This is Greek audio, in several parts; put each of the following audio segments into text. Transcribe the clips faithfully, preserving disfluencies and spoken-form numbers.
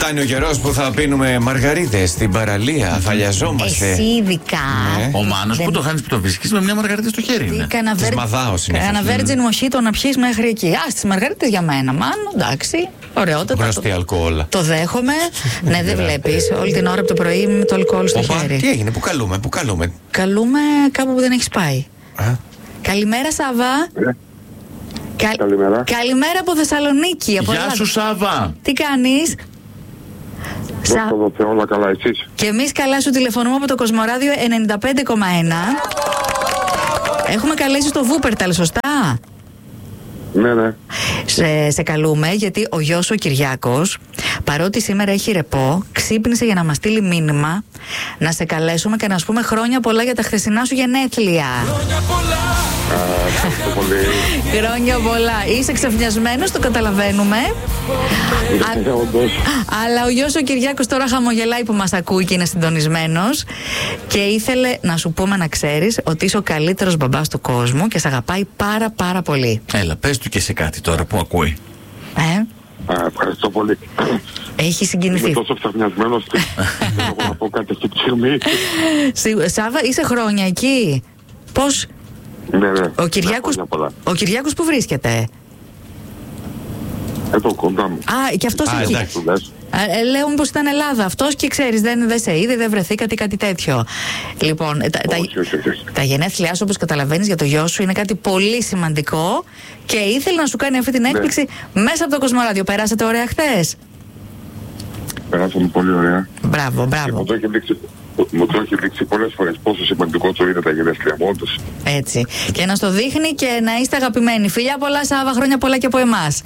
Φτάνει ο καιρός που θα πίνουμε μαργαρίτες στην παραλία, θα λιαζόμαστε. Εσύ ειδικά. Ναι. Ο Μάνος που το χάνεις που το βρίσκεις με μια μαργαρίτα στο χέρι είναι. Της Μαδάος συνήθως. Ένα βέρτζιν μοχίτο να πιείς μέχρι εκεί. Α, τις μαργαρίτες για μένα, Μάνο, εντάξει. Ωραιότατα. Γνωστή αλκοόλ. Το δέχομαι. Ναι, δεν βλέπεις. Όλη την ώρα από το πρωί με το αλκοόλ στο Οπα, χέρι. τι έγινε, πού καλούμε, πού καλούμε. Καλούμε κάπου που δεν έχεις πάει. Α? Καλημέρα, Σάβα. Ναι. Κα... Καλημέρα. Καλημέρα από Θεσσαλονίκη. Από Γεια Ελλάδα. σου Σάβα. Τι κάνεις? Δώστε το Θεό, όλα καλά, εσείς? Και εμείς καλά, σου τηλεφωνούμε από το Κοσμοράδιο ενενήντα πέντε κόμμα ένα. Έχουμε καλέσει στο Βούπερταλ, σωστά? Ναι, ναι. Σε, σε καλούμε γιατί ο γιος ο Κυριάκος, παρότι σήμερα έχει ρεπό, ξύπνησε για να μας στείλει μήνυμα να σε καλέσουμε και να σου πούμε χρόνια πολλά για τα χθεσινά σου γενέθλια. Α, ευχαριστώ πολύ. Χρόνια πολλά. Είσαι ξαφνιασμένος, το καταλαβαίνουμε. Ναι, όντως. Αλλά ο γιος ο Κυριάκος τώρα χαμογελάει που μας ακούει και είναι συντονισμένος και ήθελε να σου πούμε να ξέρεις ότι είσαι ο καλύτερος μπαμπάς του κόσμου και σε αγαπάει πάρα πάρα πολύ. Έλα, πες του και σε κάτι τώρα που ακούει. Ε? Α, ευχαριστώ πολύ. Έχει συγκινηθεί. Είμαι τόσο ψαχνιασμένος και δεν έχω να πω κάτι αυτή τη στιγμή. Σι- Σάβα, είσαι χρόνια εκεί. Πώς? Ναι, ναι. Ο Κυριάκος, Ναι, πολλά. ο Κυριάκος που βρίσκεται? Εδώ κοντά μου. Α, και αυτός Α, εκεί. εντάξει. Του λες. Ε, λέω μήπως ήταν Ελλάδα αυτός και ξέρεις δεν, δεν σε είδε, δεν βρεθήκατε κάτι τέτοιο. Λοιπόν, τα, τα, Όχι, όχι, όχι. τα γενέθλιά σου όπως καταλαβαίνεις για το γιο σου είναι κάτι πολύ σημαντικό και ήθελε να σου κάνει αυτή την έκπληξη μέσα από το Κοσμοράδιο. Περάσατε ωραία χθες? Περάσαμε πολύ ωραία. Μπράβο, Και μπράβο. μου το έχει δείξει, μου το έχει δείξει πολλές φορές πόσο σημαντικό του είναι τα γενέθλια μου, όντως. Έτσι. Και να στο δείχνει και να είστε αγαπημένοι. Φιλιά πολλά, Σάβα, χρόνια πολλά και από εμάς.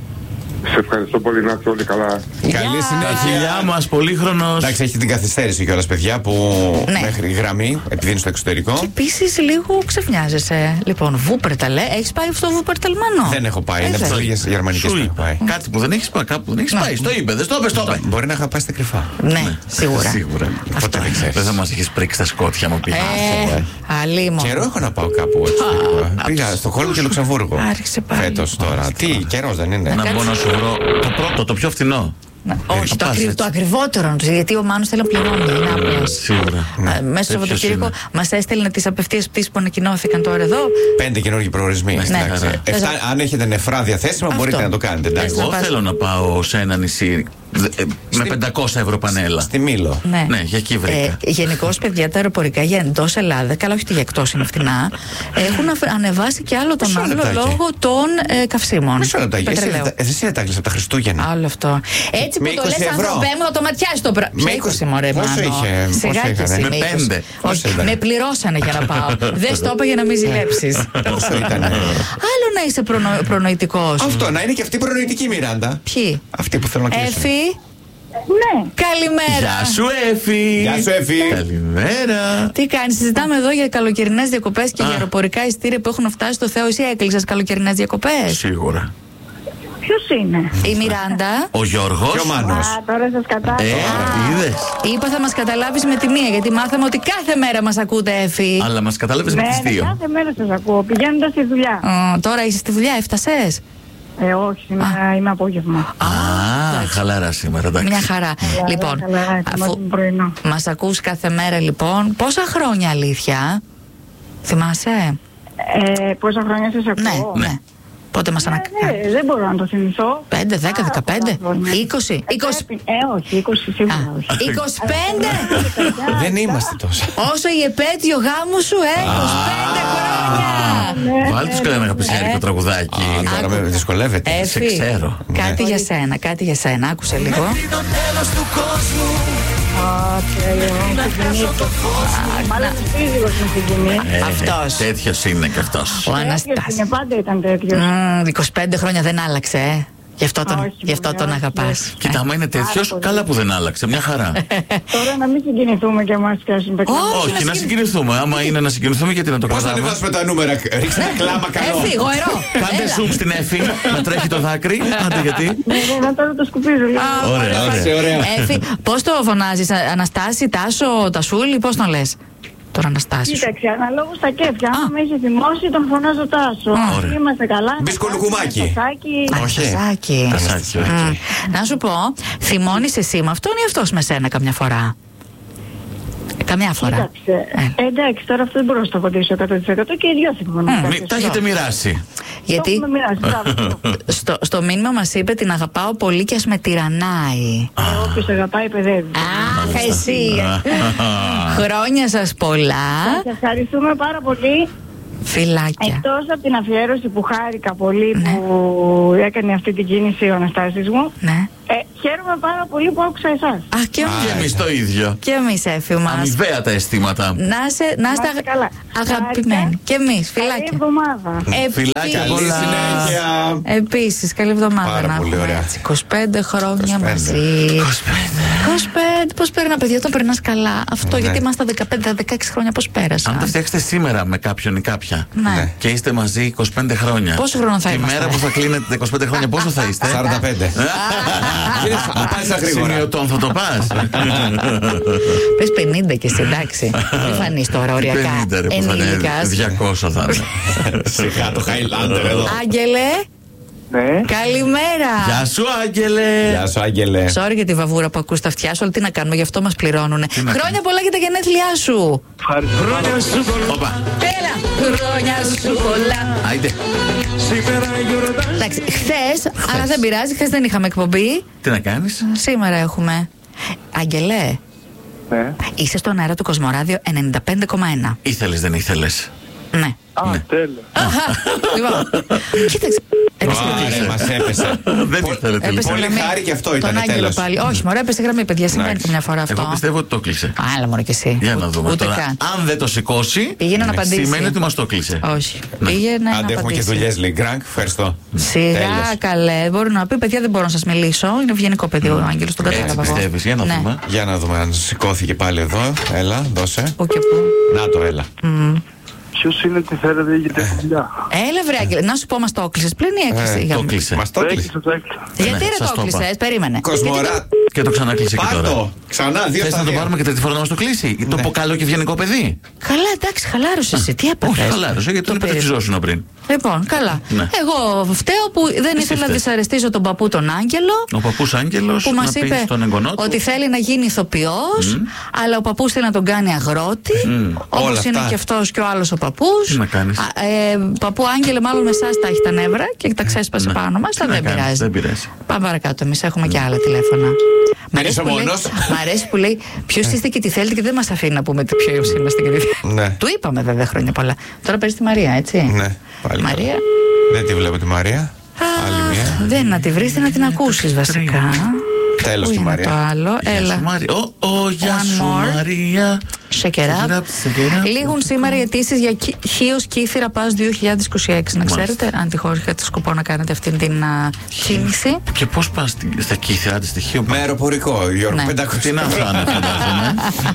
Σε ευχαριστώ πολύ, να είστε όλοι καλά. Καλή Τα συνέχεια. χιλιά μας, πολύχρονος. Εντάξει, έχει την καθυστέρηση κιόλας, παιδιά, που Ναι. μέχρι γραμμή, επειδή είναι στο εξωτερικό. Επίσης λίγο ξεφνιάζεσαι. Λοιπόν, Βούπερταλ, ε, έχεις πάει στο Βούπερταλ, Μάνο? Δεν έχω πάει, Ε, είναι από δεν. τις λίγες γερμανικές Σου που έχω είπα. πάει. Κάτι που δεν έχεις πάει, κάπου που δεν έχεις Ναι. πάει. Στο είπε, δεν στο είπε, στο είπε. Μπορεί να είχα πάει στα κρυφά. Ναι, σίγουρα. Σίγουρα. Ποτέ δεν ξέρεις. Δεν θα μας έχεις πρίξει τα σκότια μου πει. Ε, αλίμονο. Καιρό έχω να πάω κάπου εξωτερικό. Πήγα στο Χόλμη και Λουξεμβούργο. Άρχισε πάλι. Φέτος τώρα. Τι, καιρός δεν είναι. Να μπω να σου βρω το πρώτο, το πιο φθηνό. Να- Όχι, το, πας ακρι, έτσι. το ακριβότερο, γιατί ο Μάνος θέλει να πληρώνει. Είναι απλός. Σίγουρα. Ε, Μέσα στο Τέτοιος Σαββατοκύριακο είναι. μας έστελνε τις απευθείας πτήσεις που ανακοινώθηκαν τώρα εδώ. Πέντε καινούργιοι προορισμοί. Ναι. Εντάξει. Ναι. Εφτά- αν έχετε νεφρά διαθέσιμα, Αυτό. μπορείτε να το κάνετε. Εντάξει. Θες να Εγώ πας- θέλω να πάω σε ένα νησί δε- ε, με πεντακόσια ευρώ πανέλα. Στη Μήλο. Ναι, Ναι, για εκεί βρήκα. Γενικώ, παιδιά, τα αεροπορικά για εντό Ελλάδα, καλά, όχι ότι για εκτό είναι φτηνά, έχουν αφ- ανεβάσει και άλλο τον Μισό άλλο λεπτάκι. λόγω των ε, καυσίμων. Μισό λεπτάκι. Εσύ Πετρελαίου. δεν τα- εσύ δεν τα έκλεισες από τα Χριστούγεννα. Άλλο αυτό. Έτσι Με που το είκοσι λες, ευρώ. άνθρωπέ μου, θα το ματιάσει το πράγμα. Με Ποια είκοσι, είκοσι, μωρέ, πόσο Μάνο. είχε, Σιγά πόσο και είχανε? εσύ, Με είκοσι. πέντε. Όχι, Πόσο ήταν? με πληρώσανε για να πάω. Δεν στο είπα για να μην ζηλέψεις. Πόσο ήταν. Άλλο να είσαι προνο, προνοητικός. Αυτό, να είναι και αυτή προνοητική, Μιράντα. Ποιοι? Αυτή που θέλω να κλείσω. Έφη. Ναι. Καλημέρα. Γεια σου Έφη. Γεια σου, Έφη. Καλημέρα. Τι κάνεις, συζητάμε εδώ για καλοκαιρινές διακοπές και Α. για αεροπορικά εισιτήρια που έχουν φτάσει στο Θεό. Εσύ έκλεισες καλοκαιρινές διακοπές? Σίγουρα. Ποιος είναι? Η Μιράντα. Ο Γιώργος. Και ο Μάνος. Α, τώρα σας Ε, κατάλαβα. είδες. Είπα θα μας καταλάβεις με τη μία, γιατί μάθαμε ότι κάθε μέρα μας ακούτε, Έφη. Αλλά μας κατάλαβες με Ναι, τις ναι, δύο. κάθε μέρα σας ακούω, πηγαίνοντας στη δουλειά. Ω, τώρα είσαι στη δουλειά, έφτασες? Ε, όχι, σήμερα είμαι απόγευμα. Α, χαλαρά σήμερα, εντάξει. Μια χαρά. Λοιπόν, καλά, ετοιμάζουμε πρωινό. μας ακούς κάθε μέρα, λοιπόν, πόσα χρόνια αλήθεια? Θυμάσαι? Ε, πόσα χρόνια σας Ναι, ακούω? ναι. Πότε μας Ε, ανακοινώνει? ναι, δεν μπορώ να το θυμηθώ. πέντε, δέκα, δεκαπέντε, είκοσι, είκοσι. Ε, όχι, είκοσι σίγουρα όχι. είκοσι πέντε! Δεν είμαστε τόσο. Όσο η επέτειο γάμου σου, ε, είκοσι πέντε χρόνια! Βάλτε τους κανένα αγαπησιάρικο τραγουδάκι. Α, τώρα με δυσκολεύεται. Έφη, σε ξέρω. κάτι για σένα, κάτι για σένα. Άκουσε λίγο. Μάλλον ο σύζυγος με συγκινεί. Ε, Αυτός. Τέτοιος είναι και αυτός. Ο Τέτοιος Αναστάσης. είναι, πάντα ήταν τέτοιος. Μμμ, είκοσι πέντε χρόνια δεν άλλαξε, ε. Γι' αυτό τον, Όχι, γι' αυτό μωρέ, τον όχι. αγαπάς. Κοίτα, άμα είναι τέτοιος, πολύ. καλά που δεν άλλαξε. Μια χαρά. Τώρα να μην συγκινηθούμε και εμάς και ας Όχι, Όχι, να να συγκινηθούμε. Άμα είναι να συγκινηθούμε, γιατί να το Πώς θα κρατάμε. ανεβάσουμε τα νούμερα, ρίξτε κλάμα καλό. Έφη, γοερό. Κάντε Έλα. zoom στην Εφη, να τρέχει το δάκρυ. Άντε γιατί. Ναι, ναι, να τώρα το σκουπίζω λίγο. Α, Ωραία, ωραία. Σε ωραία. Έφη, πώς το φωνάζεις, Α- Αναστάση, Τάσο, Τασούλη, πώς τον λες? Τον Αναστάση σου. Κοίταξε, αναλόγως στα κέφια. Α. Αν με έχει θυμώσει, τον φωνάζω Τάσο. Α. Ωραία. Είμαστε καλά. Μπισκολουκουμάκι. Τασάκι. Α, Όχι. Τασάκι. Τασάκι, όχι. Μμ. Να σου πω, Θυμώνεις εσύ με αυτόν ή αυτός με σένα καμιά φορά? Καμιά φορά. Κοίταξε. Ε. Ε, εντάξει, τώρα αυτό δεν μπορώ να το απαντήσω εκατό τοις εκατό και οι δυο συμφωνούν. Μη- Τα έχετε μοιράσει. Γιατί Το έχουμε μοιράσει, μπράβο. στο, στο μήνυμα μας είπε την αγαπάω πολύ και ας με τυραννάει. Ε, Όποιος αγαπάει παιδεύει. Αχ, εσύ. Χρόνια σας πολλά. Σας ευχαριστούμε πάρα πολύ. Φιλάκια. Εκτός από την αφιέρωση που χάρηκα πολύ Ναι. που έκανε αυτή την κίνηση ο Αναστάσης μου, Ναι. ε, χαίρομαι πάρα πολύ που άκουσα εσάς. Αχ, και Και εμείς το ίδιο. Και εμείς, Έφη μας. Αμοιβαία τα αισθήματα. Να είστε, να είστε Να είστε καλά. αγαπημένοι. Και εμείς, Καλή φιλάκια. εβδομάδα. Φιλάκια Επίσης- πολλά. Συνέχεια. Επίσης, καλή εβδομάδα Πάρα να πολύ έχουμε, ωραία. έτσι. είκοσι πέντε χρόνια είκοσι πέντε. μαζί. είκοσι πέντε. είκοσι πέντε. Πώς περνά, παιδιά, όταν περνάς καλά. Αυτό Ναι. γιατί είμαστε δεκαπέντε δεκαέξι χρόνια, πώς πέρασαν. Αν τα φτιάξετε σήμερα με κάποιον ή κάποια Ναι. και είστε μαζί είκοσι πέντε χρόνια. Πόσο χρόνο θα Τη είμαστε? μέρα που θα κλείνετε τα είκοσι πέντε χρόνια, πόσο θα είστε? σαράντα πέντε. Να πάει στα γρήγορα. Σημειωτών θα το πας. Πες πενήντα και εσύ, εντάξει. Μην φανείς τώρα οριακά πενήντα ρε που θα είναι. ενήλικας. διακόσια θα είναι. Σιγά το Highlander εδώ. Άγγελε, Ναι. καλημέρα. Γεια σου, Άγγελε. Γεια σου, Άγγελε. Sorry για τη βαβούρα που ακούς στα αυτιά σου, αλλά τι να κάνουμε, γι' αυτό μας πληρώνουνε. να Χρόνια πολλά για τα γενέθλιά σου. Όπα. Έλα, χρόνια σου πολλά. Άιντε. Εντάξει, χθες, αλλά δεν πειράζει, χθες δεν είχαμε εκπομπή. Τι να κάνεις? Σήμερα έχουμε. Άγγελε, Ναι. είσαι στον αέρα του Κοσμοράδιο ενενήντα πέντε κόμμα ένα. Ήθελες, δεν ήθελες. Ναι. Α, τέλεια. Λοιπόν, κοίταξε. Έπεσε Άρε, γραμμή. μας έπεσε. Δεν ήθελε Έπεσε τελικά. Πολύ γραμμή. χάρη και αυτό Τον ήτανε, Άγγελο τέλος. πάλι. Όχι, μωρέ, έπεσε γραμμή, παιδιά. Συμβαίνει Εντάξει. καμιά φορά αυτό. Εγώ πιστεύω ότι το κλείσε. Άλλα μόνο κι εσύ. Για να δούμε Ούτε τώρα. καν. Αν δεν το σηκώσει, Πήγαινε να απαντήσει. σημαίνει ότι μας το κλείσε. Όχι. Πήγαινε να Άντε, έχουμε και απαντήσει. δουλειές, λέει. Γκρανκ, ευχαριστώ. Σιγά, Τέλος. καλέ. Μπορεί να πει, παιδιά, δεν μπορώ να σας μιλήσω. Είναι ευγενικό παιδί ο Άγγελος, τον Έτσι κατάλαβα εγώ. πιστεύεις, για να Ναι. δούμε. Για να δούμε αν σηκώθηκε πάλι εδώ. Έλα, δώσε. Πού και πού. Να το, έλα. Ποιος είναι, τι θέλετε για τη δουλειά. Έλα, βρε, Άγγελε, να σου πω, μας το έκλεισες. Πλην ή έκλεισε. Ε, για- Το κλείσε. Μας το έκλεισε. Έκλεισα, το έκλεισα. Γιατί Ναι, ρε σας το το είπα. έκλεισες, περίμενε. Κοσμορά. Και το ξανακλείσε και τώρα. Πάρτο. Ξανά, δύο Θες στα να το δύο. πάρουμε και τρίτη φορά να μας το κλείσει? Το πω καλό και ευγενικό παιδί. Καλά, εντάξει, χαλάρωσε εσύ. Τι έπαθες. Όχι, χαλάρωσε γιατί τον Το πήρες. υπερτιζόσουνα πριν. Λοιπόν, καλά. Ναι. Εγώ φταίω που δεν Εσύ ήθελα να φταίς. δυσαρεστήσω τον παππού τον Άγγελο. Ο παππούς Άγγελος Που να μας πει είπε στον εγγονό του. ότι θέλει να γίνει ηθοποιός, αλλά ο παππούς θέλει να τον κάνει αγρότη. Όπως Όλα είναι αυτά. και αυτός και ο άλλος ο παππούς. Τι να κάνεις. Α, ε, παππού Άγγελε, μάλλον με εσάς τα έχει τα νεύρα και τα ξέσπασε Ναι. πάνω μας. Τι Τα να δεν κάνεις, πειράζει. δεν πειράζει. Πάμε παρακάτω. Εμείς έχουμε και άλλα τηλέφωνα. Μ' αρέσει είσαι που λέει- μόνος. Μ' αρέσει που λέει ποιος είστε και τι θέλετε και δεν μας αφήνει να πούμε ποιος είμαστε και τι θέλετε. Ναι. Του είπαμε βέβαια χρόνια πολλά. Τώρα παίζει τη Μαρία, έτσι. Ναι, πάλι. Μαρία. Δεν τη βλέπω τη Μαρία. Άλλη μία. Δεν να τη βρεις, να την ακούσεις βασικά. Τέλος Πού τη είναι το Μαρία. άλλο, Γεια έλα. σου, Μαρία. Ω, ω, γεια One σου, more. Μαρία. Shake it up. Shake it up, shake it up. Λήγουν σήμερα οι αιτήσεις για Χίος Κύθυρα Πας δύο χιλιάδες είκοσι έξι. Να Μάλιστα. ξέρετε, αν τυχόν είχατε σκοπό να κάνετε αυτή την α, κίνηση. Και πώς πας στη- στα κύθρα τη στοιχείο? Με αεροπορικό, Γιώργο. Ναι. πεντακόσια. Τι να φάνε, φαντάζομαι.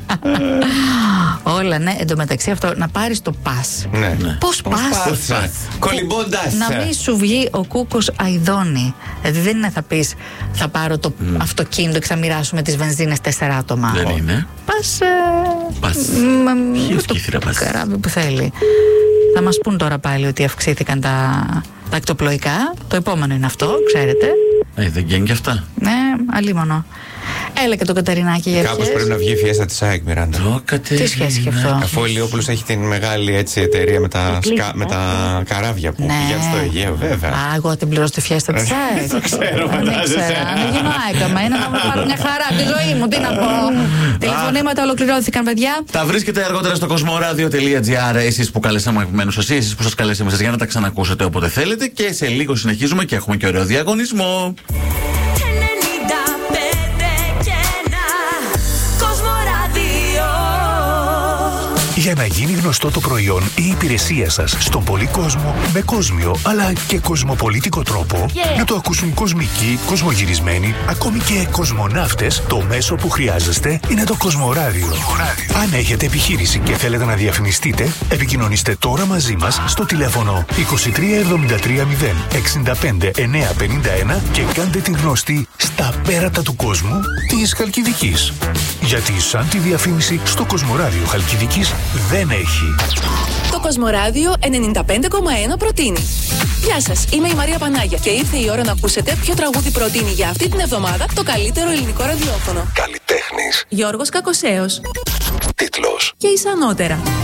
Όλα, ναι. Εν τω μεταξύ αυτό, να πάρεις το πας. Ναι. Ναι. Πώς πας. Πας. Κολυμπώντας. Να μην σου βγει ο κούκος αηδόνι. Δηλαδή δεν είναι θα πεις θα πάρω το αυτοκίνητο και θα μοιράσουμε τις βενζίνες τέσσερα άτομα. Δεν είναι. Πας, ε, Πας. με- με Χίλιος το κύθυρα πας. καράβι που θέλει. Θα μας πούν τώρα πάλι ότι αυξήθηκαν τα, τα ακτοπλοϊκά. Το επόμενο είναι αυτό, ξέρετε. Ε, δεν βγαίνει και αυτά. Ναι, αλίμονο. Έλα και το Κατερινάκι για Κάπως ευχές. πρέπει να βγει η φιέστα της ΑΕΚ, Μιράντα. Το Κατερίνα. Τι σχέση έχει αυτό. Αφού ο Ηλιόπουλος έχει την μεγάλη έτσι, εταιρεία με τα, Εκκλήσεις, σκα- με τα καράβια που Ναι. πηγαίνουν στο Αιγαίο, βέβαια. Α, εγώ την πληρώσω τη φιέστα της ΑΕΚ. Το ξέρω, Δεν φαντάζεσαι. ήξερα. Αν γίνω άικα, μα είναι να μου πάρω μια χαρά τη ζωή μου. Τι να πω. Τηλεφωνήματα ολοκληρώθηκαν, παιδιά. Τα βρίσκετε αργότερα στο κοσμοράδιο τελεία τζι άρ εσείς που καλέσαμε αγαπημένους σας ή εσείς που σας καλέσαμε εσάς για να τα ξανακούσετε όποτε θέλετε και σε λίγο συνεχίζουμε και έχουμε και ωραίο διαγωνισμό. ενενήντα πέντε και ένα Κοσμοράδιο. Για να γίνει γνωστό το προϊόν ή η υπηρεσία σας στον πολύ κόσμο με κόσμιο αλλά και κοσμοπολίτικο τρόπο, να το ακούσουν κοσμικοί, κοσμογυρισμένοι, ακόμη και κοσμοναύτες, το μέσο που χρειάζεστε είναι το Κοσμοράδιο. Αν έχετε επιχείρηση και θέλετε να διαφημιστείτε, επικοινωνήστε τώρα μαζί μας στο τηλέφωνο είκοσι τρία εβδομήντα τρία μηδέν εξήντα πέντε εννιακόσια πενήντα ένα και κάντε την γνωστή στα πέρατα του κόσμου της Χαλκιδικής. Γιατί σαν τη διαφήμιση στο Κοσμοράδιο Χαλκιδικής δεν έχει. Το Κοσμοράδιο ενενήντα πέντε κόμμα ένα προτείνει Γεια σας, είμαι η Μαρία Πανάγια και ήρθε η ώρα να ακούσετε ποιο τραγούδι προτείνει για αυτή την εβδομάδα το καλύτερο ελληνικό ραδιόφωνο. Καλλιτέχνης. Γιώργος Κακοσέος. Τίτλος. Και εις ανώτερα.